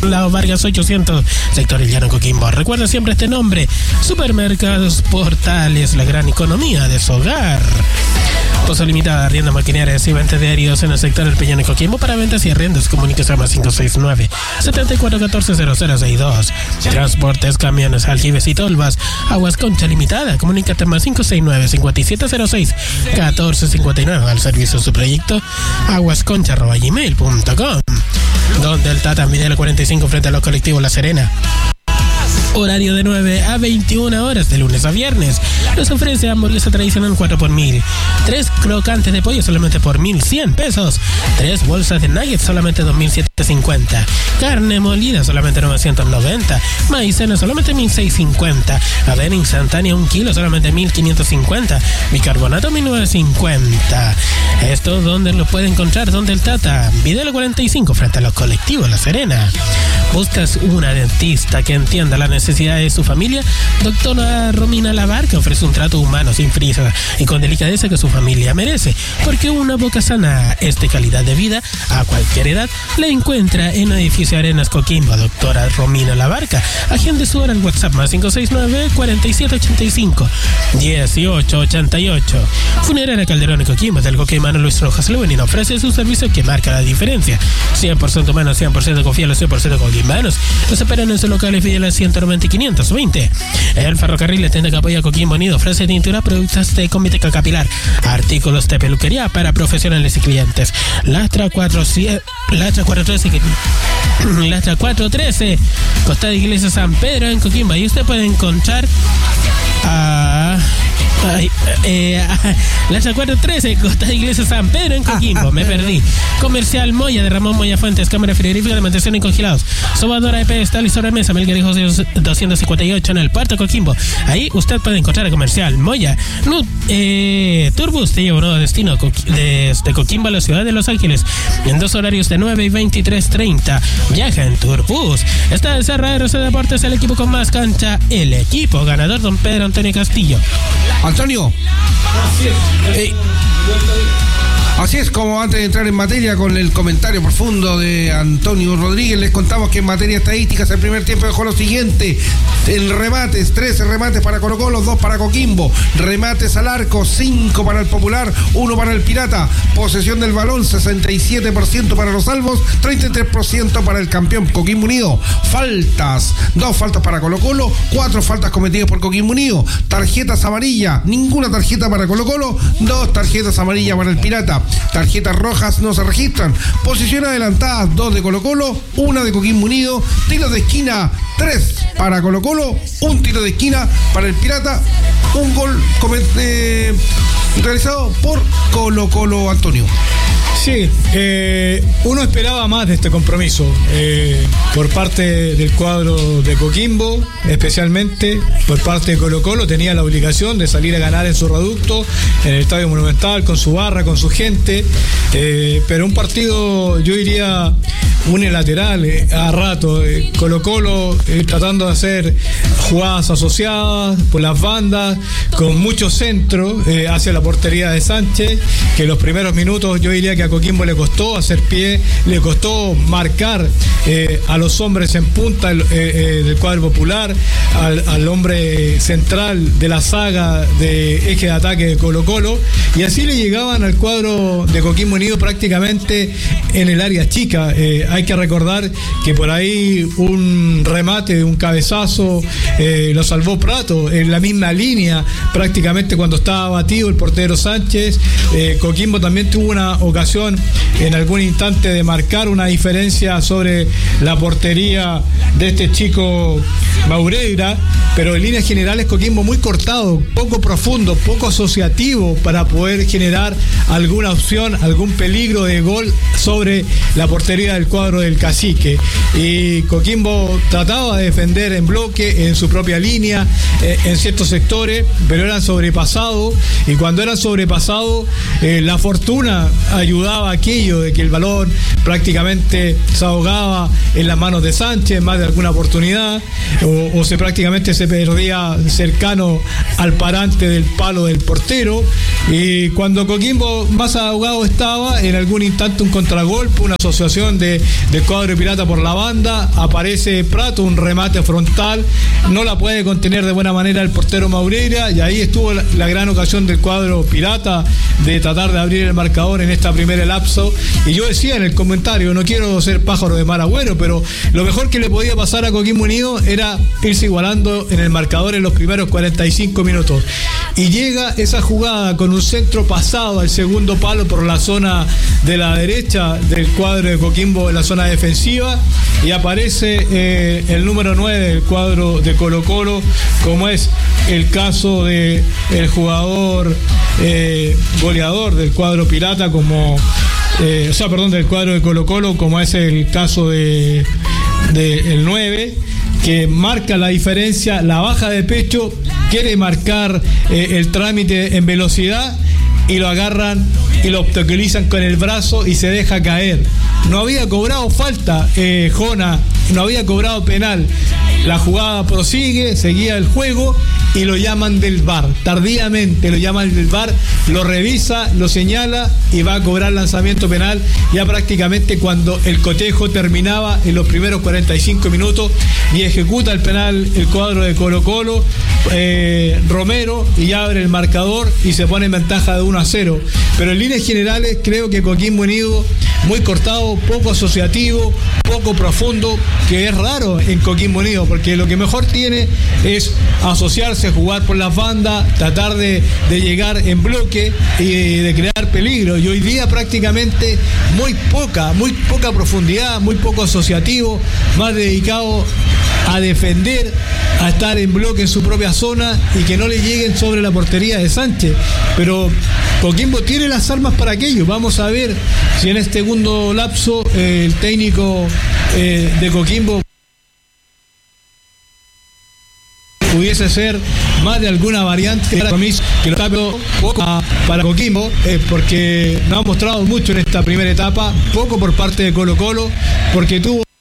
Lao Vargas 800, sector El Llano, Coquimbo. Recuerda siempre este nombre: Supermercados Portales, la gran economía de su hogar. Pozo Limitada, arriendo maquinarias y ventas de aéreos en el sector El Peñón, Coquimbo. Para ventas y arriendos, comuníquese más 569-7414-0062. Transportes, camiones, aljibes y tolvas. Aguas Concha Limitada, comunícate más 569-5706-1459. Al servicio de su proyecto, aguasconcha@gmail.com. Donde el Tata, Videla 45, frente a los colectivos La Serena. Horario de 9 a 21 horas de lunes a viernes. Les ofrece hamburguesa tradicional 4 por 1000. 3 crocantes de pollo solamente por 1100 pesos. 3 bolsas de nuggets solamente 2750. Carne molida solamente 990. Maicena solamente 1650. Avena instantánea 1 kilo solamente 1550. Bicarbonato 1950. Esto donde lo puede encontrar, donde el Tata, Videla 45, frente a los colectivos La Serena. ¿Buscas una dentista que entienda la necesidad de su familia? Doctora Romina Labarca ofrece un trato humano, sin prisa y con delicadeza que su familia merece, porque una boca sana es de calidad de vida a cualquier edad. La encuentra en el edificio Arenas, Coquimbo. Doctora Romina Labarca. Agende su hora en WhatsApp más 569-4785-1888. Funeraria Calderón y Coquimbo, del Coquimano Luis Rojas Levenino ofrece su servicio que marca la diferencia. 100% humanos, 100% confiables, 100% coquimanos. Los esperan en su local Videla 190 y 520. El ferrocarril le tienda que apoya a Coquimbo Unido. Ofrece tintura, productos de cosmética capilar, artículos de peluquería para profesionales y clientes. Lastra 413, Costa de Iglesia San Pedro en Coquimbo. Y usted puede encontrar Lastra 413, Costa de Iglesia San Pedro en Coquimbo. Me perdí. Comercial Moya de Ramón Moya Fuentes, cámara frigorífica de mantención y congelados, sobadora de pedestal y sobremesa, Melgarejo 258 en el Puerto Coquimbo. Ahí usted puede encontrar a Comercial Moya. Turbus te lleva a un nuevo destino desde Coquimbo a la ciudad de Los Ángeles en 2 horarios de 9 y 23:30. Viaja en Turbus. Está el Cerra RC Deportes, el equipo con más cancha, el equipo ganador, don Pedro Antonio Castillo. Antonio. Así es, como antes de entrar en materia con el comentario profundo de Antonio Rodríguez, les contamos que en materia estadísticas el primer tiempo dejó lo siguiente: en remates, 13 remates para Colo-Colo, 2 para Coquimbo; remates al arco, 5 para el Popular, 1 para el Pirata; posesión del balón, 67% para los Salvos, 33% para el campeón Coquimbo Unido; faltas, 2 faltas para Colo-Colo, 4 faltas cometidas por Coquimbo Unido; tarjetas amarillas, ninguna tarjeta para Colo-Colo, 2 tarjetas amarillas para el Pirata; tarjetas rojas no se registran; posición adelantada, 2 de Colo-Colo, 1 de Coquimbo Unido; tiros de esquina, 3 para Colo-Colo, 1 tiro de esquina para el Pirata; un gol realizado por Colo-Colo, Antonio. Sí, uno esperaba más de este compromiso por parte del cuadro de Coquimbo, especialmente por parte de Colo-Colo. Tenía la obligación de salir a ganar en su reducto, en el Estadio Monumental, con su barra, con su gente, pero un partido, yo diría, unilateral a rato. Colo-Colo tratando de hacer jugadas asociadas por las bandas, con mucho centro hacia la portería de Sánchez, que en los primeros minutos yo diría que a Coquimbo le costó hacer pie, le costó marcar a los hombres en punta del cuadro popular, al hombre central de la saga de eje de ataque de Colo-Colo, y así le llegaban al cuadro de Coquimbo Unido prácticamente en el área chica. Hay que recordar que por ahí un remate, un cabezazo lo salvó Prato en la misma línea prácticamente cuando estaba batido el portero Sánchez. Coquimbo también tuvo una ocasión en algún instante de marcar una diferencia sobre la portería de este chico Maureira, pero en líneas generales Coquimbo muy cortado, poco profundo, poco asociativo para poder generar alguna opción, algún peligro de gol sobre la portería del cuadro del Cacique. Y Coquimbo trataba de defender en bloque, en su propia línea, en ciertos sectores, pero eran sobrepasados, y cuando eran sobrepasados la fortuna ayudaba a aquello de que el balón prácticamente se ahogaba en las manos de Sánchez, más de alguna oportunidad, o prácticamente se perdía cercano al parante del palo del portero. Y cuando Coquimbo más ahogado estaba, en algún instante un contragolpe, una asociación de del cuadro pirata por la banda, aparece Prato, un remate frontal, no la puede contener de buena manera el portero Maureira, y ahí estuvo la gran ocasión del cuadro pirata de tratar de abrir el marcador en esta primera lapso. Y yo decía en el comentario, no quiero ser pájaro de mal agüero, pero lo mejor que le podía pasar a Coquimbo Unido era irse igualando en el marcador en los primeros 45 minutos. Y llega esa jugada con un centro pasado al segundo palo por la zona de la derecha del cuadro de Coquimbo en la zona defensiva, y aparece el número 9 del cuadro de Colo-Colo, como es el caso de el jugador goleador del cuadro pirata, como del cuadro de Colo-Colo, como es el caso de el 9, que marca la diferencia, la baja de pecho, quiere marcar el trámite en velocidad, y lo agarran y lo obstaculizan con el brazo y se deja caer. No había cobrado falta Jona, no había cobrado penal. La jugada prosigue, seguía el juego y lo llaman del VAR. Tardíamente lo llaman del VAR, lo revisa, lo señala y va a cobrar lanzamiento penal ya prácticamente cuando el cotejo terminaba en los primeros 45 minutos, y ejecuta el penal el cuadro de Colo-Colo, Romero, y abre el marcador y se pone en ventaja de 1-0. Pero en líneas generales creo que Coquimbo Unido muy cortado, poco asociativo, poco profundo, que es raro en Coquimbo Unido, porque lo que mejor tiene es asociarse, jugar por las bandas, tratar de llegar en bloque y de crear peligro. Y hoy día prácticamente muy poca profundidad, muy poco asociativo, más dedicado a defender, a estar en bloque en su propia zona y que no le lleguen sobre la portería de Sánchez. Pero Coquimbo tiene las armas para aquello. Vamos a ver si en este segundo lapso el técnico de Coquimbo pudiese ser más de alguna variante que lo tape poco para Coquimbo, porque no ha mostrado mucho en esta primera etapa, poco por parte de Colo-Colo, porque tuvo